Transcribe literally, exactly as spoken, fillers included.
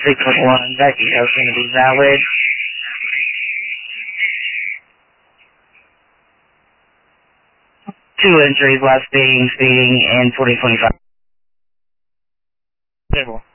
three point one, that detail is going to be valid. Two injuries, while speeding, speeding, and forty twenty-five.